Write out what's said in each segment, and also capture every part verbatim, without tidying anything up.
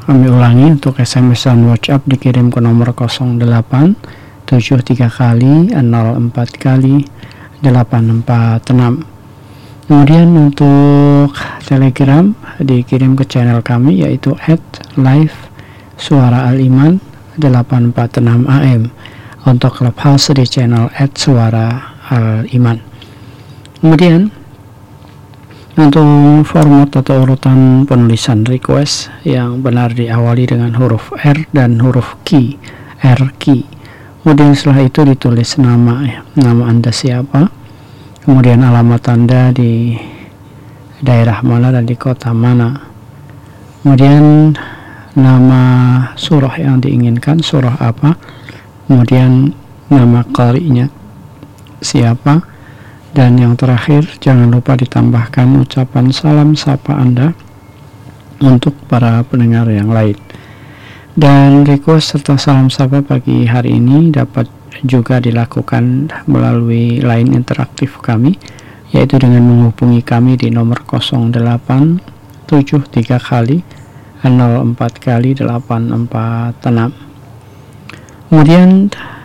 kami ulangi, untuk S M S dan WhatsApp dikirim ke nomor nol delapan tujuh tiga kali nol empat kali delapan empat enam. Kemudian untuk Telegram dikirim ke channel kami, yaitu at live suara al-iman delapan empat enam A M. Untuk Clubhouse di channel at suara al-iman. Kemudian untuk format atau urutan penulisan request yang benar diawali dengan huruf R dan huruf Q, R Q. Kemudian setelah itu ditulis nama, ya, nama Anda siapa, kemudian alamat Anda di daerah mana dan di kota mana, kemudian nama surah yang diinginkan, surah apa, kemudian nama qari'nya siapa, dan yang terakhir jangan lupa ditambahkan ucapan salam sapa Anda untuk para pendengar yang lain. Dan request serta salam sapa pagi hari ini dapat juga dilakukan melalui line interaktif kami, yaitu dengan menghubungi kami di nomor nol delapan tujuh tiga kali nol empat kali delapan empat enam. Kemudian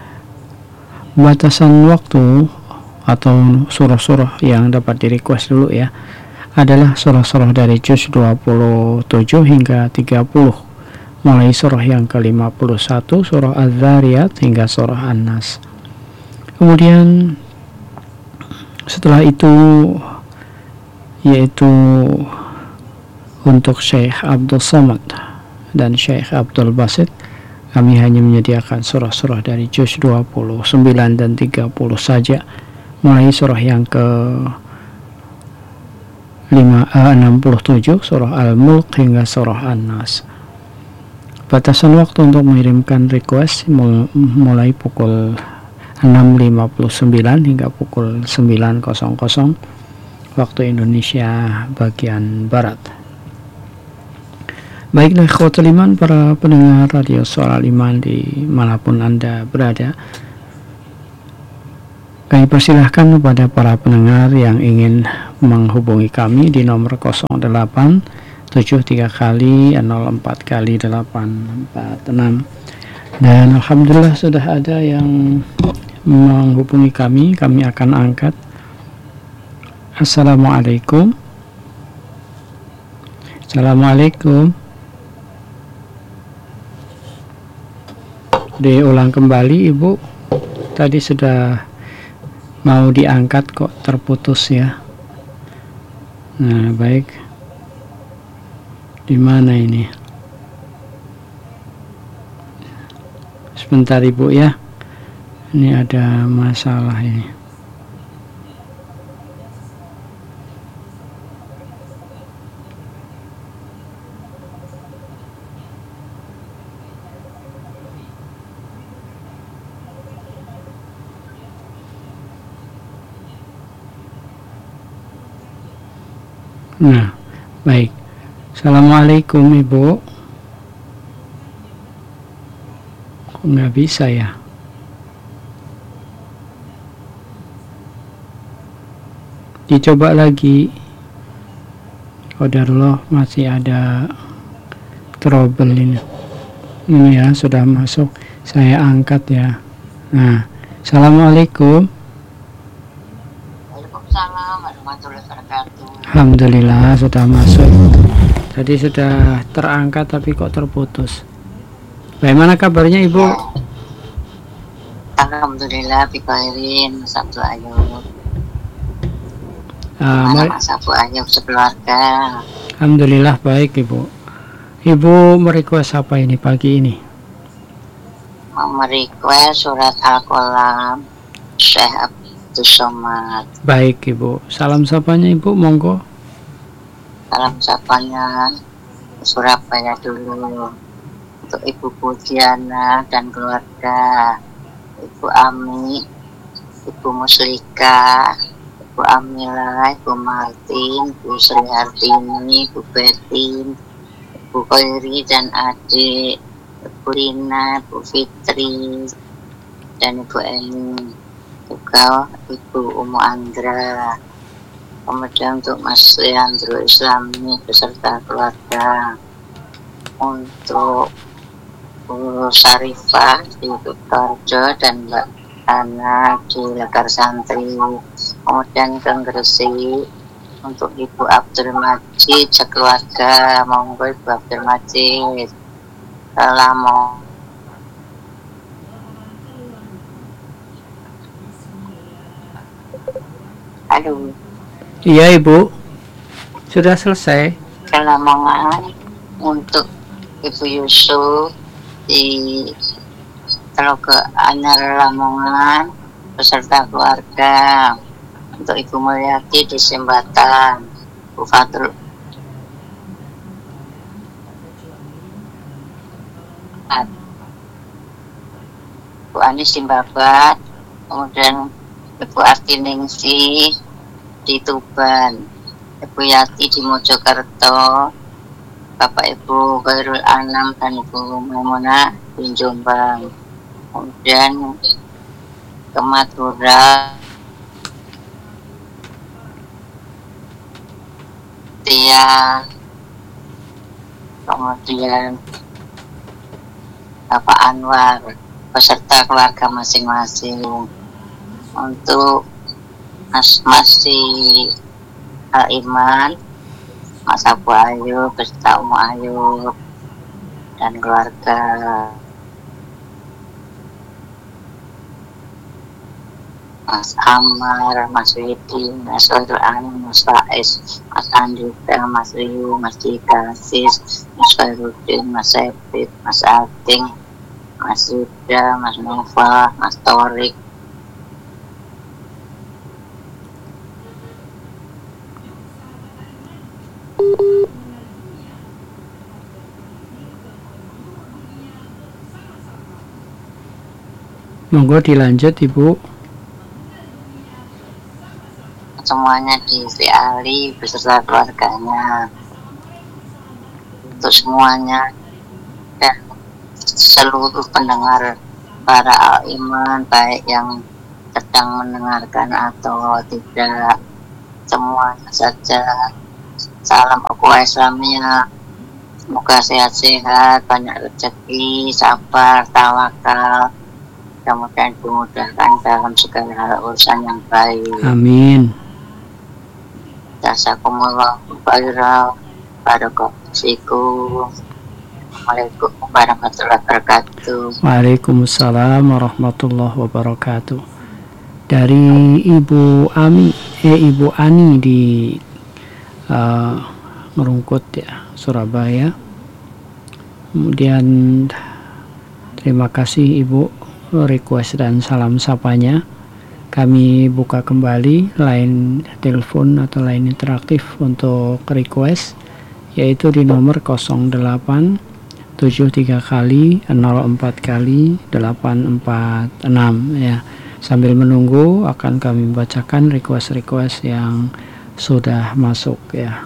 batasan waktu atau surah-surah yang dapat di request dulu ya adalah surah-surah dari juz dua puluh tujuh hingga tiga puluh, mulai surah yang ke lima puluh satu, surah Az-Zariyat, hingga surah An-Nas. Kemudian setelah itu yaitu untuk Syekh Abdul Somad dan Syekh Abdul Basit, kami hanya menyediakan surah-surah dari juz dua puluh sembilan dan tiga puluh saja, mulai surah yang ke enam puluh tujuh, surah Al-Mulk, hingga surah An-Nas. Batasan waktu untuk mengirimkan request mulai pukul enam lima puluh sembilan hingga pukul sembilan waktu Indonesia bagian Barat. Baiklah ikhwatul iman, para pendengar radio Suara Iman di manapun Anda berada, kami persilahkan kepada para pendengar yang ingin menghubungi kami di nomor nol delapan tujuh tiga kali nol empat kali delapan empat enam. Dan alhamdulillah sudah ada yang menghubungi kami, kami akan angkat. Assalamualaikum. Assalamualaikum. Diulang kembali Ibu, tadi sudah mau diangkat kok terputus ya. Nah baik, di mana ini? Sebentar Ibu ya, ini ada masalah ini. Nah baik, assalamualaikum Ibu. Kok nggak bisa ya? Dicoba lagi. Qadarullah, masih ada trouble ini. Ini ya, sudah masuk. Saya angkat ya. Nah, assalamualaikum. Waalaikumsalam warahmatullahi wabarakatuh. Alhamdulillah sudah masuk. Tadi sudah terangkat tapi kok terputus. Bagaimana kabarnya Ibu? Alhamdulillah bikairin, Sabtu Ayub. Uh, Mana Mas Abu Ayub sekeluarga? Alhamdulillah baik Ibu. Ibu merequest apa ini pagi ini? Mau merequest surat Al-Qalam Syekh Abdul Somad. Baik Ibu. Salam sapanya Ibu, monggo. Salam sapanya Surabaya dulu. Untuk Ibu Pujiana dan keluarga, Ibu Ami, Ibu Muslika, Ibu Amila, Ibu Martin, Ibu Sri Hartini, Ibu Betin, Ibu Khairi dan adik, Ibu Lina, Ibu Fitri, dan Ibu Eni, juga Ibu Umu Andra. Kemudian untuk Mas Leandro Islami beserta keluarga. untuk Bu Syarifah di Kutoarjo dan Mbak Ana di Lekar Santri, kemudian ke Gresik untuk Ibu Abdul Majid sekeluarga, monggo Ibu Abdul Majid. Selamat. Aduh. Iya Ibu, sudah selesai. Ke Lamongan untuk Ibu Yusuf di Teloga Anyar Lamongan beserta keluarga, untuk Ibu Mulyati di Sembatan, Bu Fatul Bu Anis di Babat, kemudian Ibu Artiningsih di Tuban, Ibu Yati di Mojokerto, Bapak Ibu Khairul Anam dan Ibu Maimunah di Jombang, kemudian ke Madura Tia, kemudian Bapak Anwar beserta keluarga masing-masing, untuk Mas-mas di Al-Iman, Mas Abu Ayub beserta Umu Ayub dan keluarga, Mas Amar, Mas Widi, Mas Wadul, Mas Faiz, Mas Andika, Mas Riu, Mas Dika, Sis, Mas Fairudin, Mas Sepit, Mas Ating, Mas Yuda, Mas Nova, Mas Torik, monggo dilanjut Ibu. semuanya di Sri Ali beserta keluarganya, untuk semuanya dan seluruh pendengar para Al-Iman, baik yang sedang mendengarkan atau tidak, semuanya saja salam ukhuwah Islamiyah, semoga sehat-sehat, banyak rezeki, sabar, tawakal, kemudian dimudahkan dalam segala hal urusan yang baik. Amin. Jazakumullah khairan, barakallahu. Assalamualaikum warahmatullahi wabarakatuh. Waalaikumsalam warahmatullahi wabarakatuh. Dari Ibu Ami, eh Ibu Ani di uh, Ngerungkut ya, Surabaya. Kemudian terima kasih Ibu request dan salam sapanya. Kami buka kembali line telepon atau line interaktif untuk request, yaitu di nomor nol delapan tujuh tiga kali nol empat kali delapan empat enam ya. Sambil menunggu akan kami bacakan request-request yang sudah masuk ya.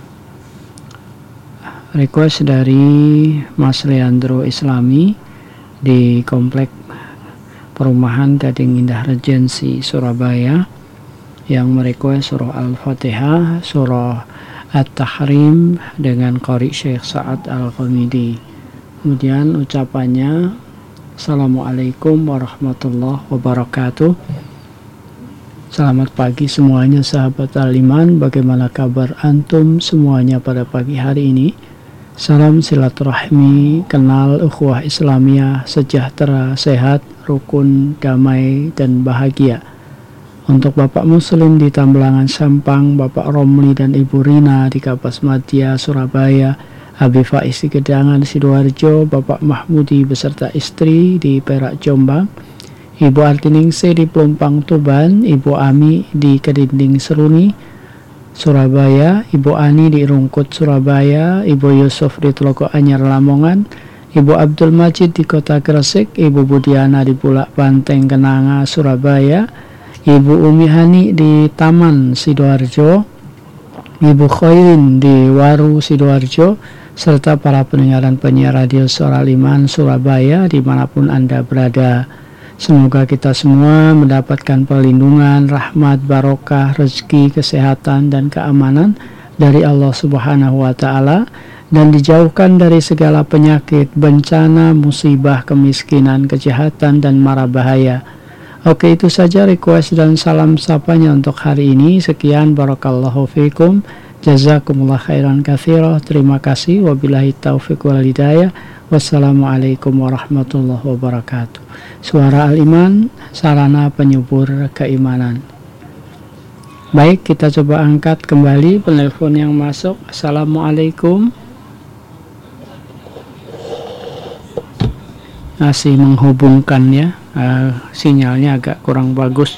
Request dari Mas Leandro Islami di Komplek Perumahan Gading Indah Regency Surabaya, yang merequest surah Al-Fatihah, surah At-Tahrim dengan Qari Syekh Sa'ad Al-Qamidi. Kemudian ucapannya, Assalamualaikum warahmatullahi wabarakatuh. Selamat pagi semuanya sahabat Al-Iman, bagaimana kabar antum semuanya pada pagi hari ini? Salam silaturahmi, kenal ukhuwah Islamiyah, sejahtera, sehat, rukun, damai, dan bahagia. Untuk Bapak Muslim di Tambelangan Sampang, Bapak Romli dan Ibu Rina di Kapas Madya, Surabaya, Abi Faiz di Gedangan, Sidoarjo, Bapak Mahmudi beserta istri di Perak, Jombang, Ibu Artiningsih di Pelumpang, Tuban, Ibu Ami di Kedinding Seruni, Surabaya, Ibu Ani di Rungkut, Surabaya, Ibu Yusuf di Telogo Anyar, Lamongan, Ibu Abdul Majid di Kota Gresik, Ibu Budiana di Bulak Banteng, Kenanga, Surabaya, Ibu Umi Hani di Taman, Sidoarjo, Ibu Khairin di Waru, Sidoarjo, serta para pendengar dan penyiar radio Suara Al-Iman Surabaya dimanapun Anda berada. Semoga kita semua mendapatkan perlindungan, rahmat, barokah, rezeki, kesehatan, dan keamanan dari Allah Subhanahu wa Ta'ala, dan dijauhkan dari segala penyakit, bencana, musibah, kemiskinan, kejahatan, dan mara bahaya. Oke, itu saja request dan salam sapanya untuk hari ini. Sekian, barakallahu fikum, jazakumullah khairan katsira. Terima kasih, wabillahi taufiq wal hidayah. Wassalamualaikum warahmatullahi wabarakatuh. Suara Al-Iman, sarana penyubur keimanan. Baik, kita coba angkat kembali penelpon yang masuk. Assalamualaikum. Masih menghubungkan ya, uh, sinyalnya agak kurang bagus.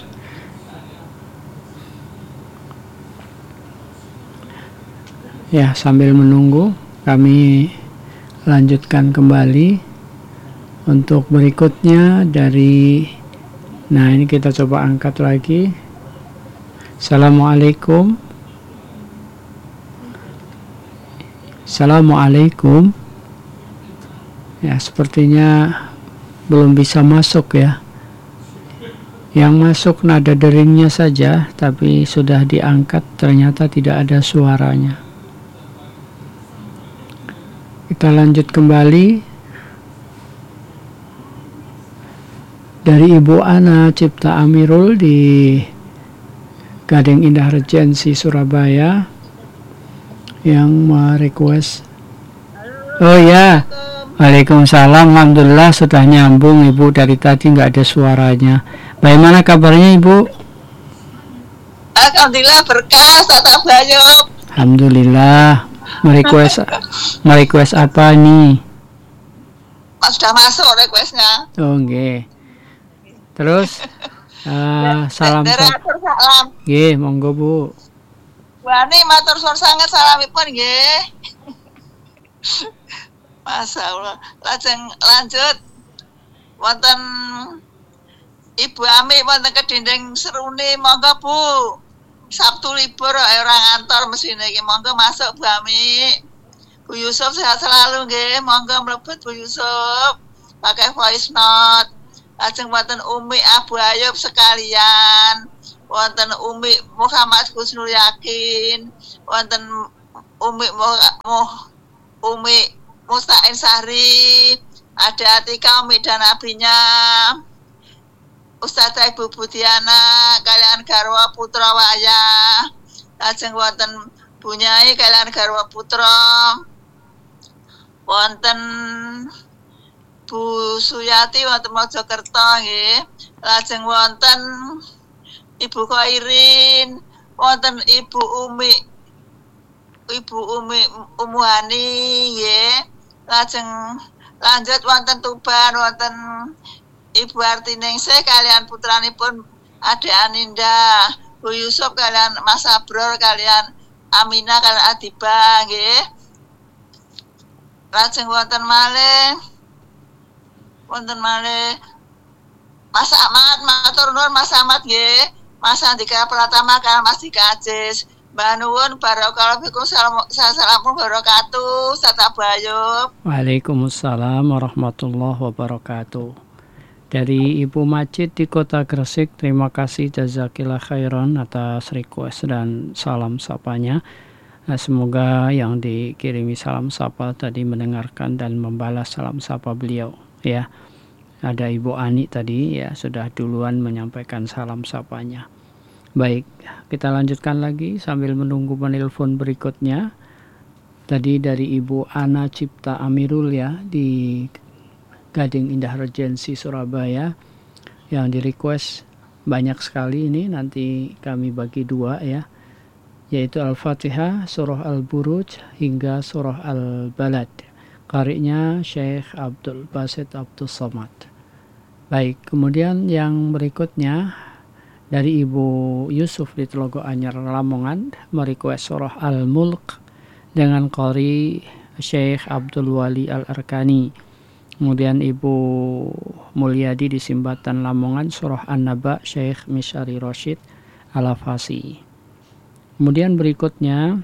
Ya, sambil menunggu kami lanjutkan kembali untuk berikutnya dari, nah ini kita coba angkat lagi. Assalamualaikum. Assalamualaikum. Ya, sepertinya belum bisa masuk ya. Yang masuk nada deringnya saja, tapi sudah diangkat ternyata tidak ada suaranya. Kita lanjut kembali dari Ibu Ana Cipta Amirul di Gading Indah Regency Surabaya yang merequest. Oh ya, waalaikumsalam. Alhamdulillah sudah nyambung Ibu, dari tadi nggak ada suaranya. Bagaimana kabarnya Ibu? Alhamdulillah berkah, Tata Bayub. Alhamdulillah. Merequest, merequest apa nih? Mas sudah masuk requestnya. Oh nggih. Terus uh, salam salam. Nggih, monggo Bu. Wani matur suwun sanget salamipun nggih. Masyaallah. Lajeng lanjut wonten Ibu Ami wonten kedinding seruni, monggo Bu. Sabtu libur ora ngantor mesine iki, monggo masuk Bu Ami. Bu Yusuf sehat selalu nggih, monggo mlebet Bu Yusuf. Pakai voice note. Lajeng wonten Umi Abu Ayub sekalian, wonten Umi Muhammad Husnul Yakin, wonten Umi Muh Umi Mustain Sahri, ada Atika Umi dan Abinya, Ustazah Ibu Budiana kalian garwa putra waya. Lajeng wonten Bunyai kalian garwa putra, wonten Bu Suyati wonten Mojokerto nggih. Lajeng wonten Ibu Khairin, wonten Ibu Umi Ibu Umi Umuhani nggih. Lajeng lanjut wonten Tuban wonten Ibu Artiningsih kalian putranipun Ade Aninda, Bu Yusuf kalian Mas Abror kalian Amina kalian Adiba nggih. Lajeng wonten malih wonten malih Mas Ahmad, matur nuwun Mas Ahmad nggih. Mas Andika Pratama kalian Mas Dika Ajis. Mbah nuwun barakallahu fikum, assalamualaikum wabarakatuh. Tata Bayub. Waalaikumsalam warahmatullahi wabarakatuh. Dari Ibu Majid di Kota Gresik, terima kasih jazakillah khairan atas request dan salam sapanya. Nah, semoga yang dikirimi salam sapa tadi mendengarkan dan membalas salam sapa beliau ya. Ada Ibu Ani tadi ya sudah duluan menyampaikan salam sapanya. Baik, kita lanjutkan lagi sambil menunggu penelpon berikutnya. Tadi dari Ibu Ana Cipta Amirul ya di Gading Indah Regency Surabaya yang di request banyak sekali, ini nanti kami bagi dua ya, yaitu Al-Fatihah, Surah Al-Buruj hingga Surah Al-Balad. Qari'nya Syekh Abdul Basit Abdul Somad. Baik, kemudian yang berikutnya dari Ibu Yusuf di Telogo Anyar Lamongan merequest Surah Al-Mulk dengan qari Syekh Abdul Wali Al-Arkani. Kemudian Ibu Mulyadi di Simbatan Lamongan Surah An-Naba Syekh Misyari Rashid Al-Afasi. Kemudian berikutnya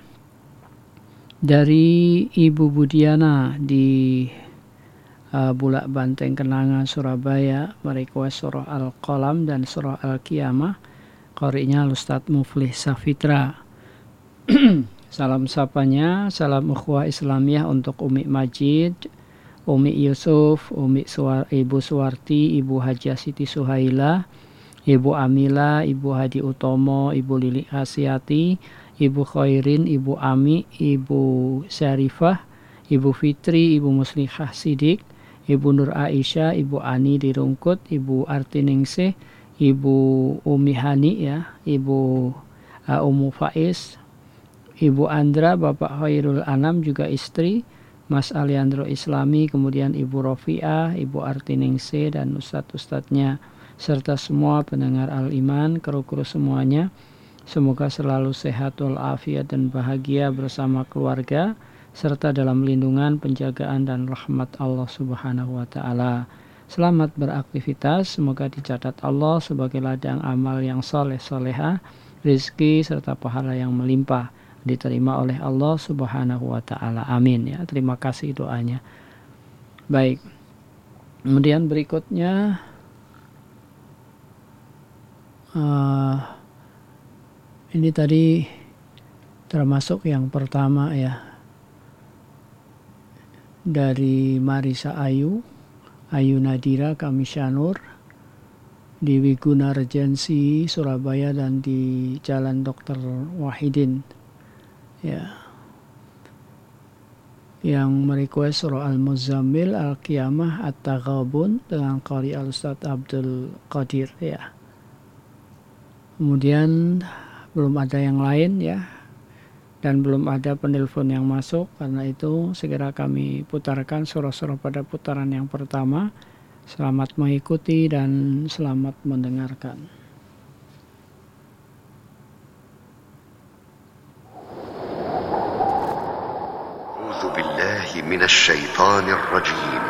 dari Ibu Budiana di uh, Bulak Banteng Kenanga Surabaya merequest Surah Al-Qalam dan Surah Al-Qiyamah. Qari'nya Ustadz Muflih Safitra. Salam sapanya, salam ukhuwah Islamiyah untuk Umi Majid, Umi Yusuf, Umi Suwar, Ibu Suwarti, Ibu Hajah Siti Suhaila, Ibu Amila, Ibu Hadi Utomo, Ibu Lili Asyati, Ibu Khairin, Ibu Ami, Ibu Syarifah, Ibu Fitri, Ibu Muslihah Sidik, Ibu Nur Aisyah, Ibu Ani di Rungkut, Ibu Artiningsih, Ibu Umi Hani ya, Ibu uh, Umu Faiz, Ibu Andra, Bapak Khairul Anam juga istri, Mas Aliandro Islami, kemudian Ibu Rofiah, Ibu Artiningsih dan ustadz-ustadznya, serta semua pendengar Al-Iman, kru-kru semuanya. Semoga selalu sehat walafiat dan bahagia bersama keluarga, serta dalam lindungan, penjagaan dan rahmat Allah Subhanahu wa Ta'ala. Selamat beraktivitas, semoga dicatat Allah sebagai ladang amal yang soleh soleha, rizki serta pahala yang melimpah, diterima oleh Allah Subhanahu wa Ta'ala. Amin ya. Terima kasih doanya. Baik. Kemudian berikutnya uh, ini tadi termasuk yang pertama ya, dari Marisa Ayu, Ayu Nadira Kamisyanur di Wiguna Regency Surabaya dan di Jalan Dokter Wahidin ya, yang merequest surah Al-Muzammil, Al-Qiyamah, At-Taghabun dengan qari Al-Ustaz Abdul Qadir ya. Kemudian belum ada yang lain ya, dan belum ada penelpon yang masuk, karena itu segera kami putarkan surah-surah pada putaran yang pertama. Selamat mengikuti dan selamat mendengarkan. أعوذ بالله من الشيطان الرجيم